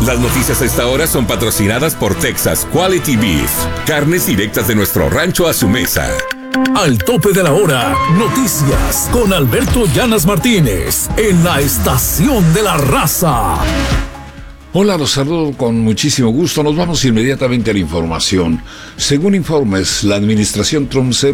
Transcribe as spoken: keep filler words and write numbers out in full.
Las noticias a esta hora son patrocinadas por Texas Quality Beef. Carnes directas de nuestro rancho a su mesa. Al tope de la hora, noticias con Alberto Llanas Martínez en la Estación de la Raza. Hola, los saludo con muchísimo gusto. Nos vamos inmediatamente a la información. Según informes, la administración Trump se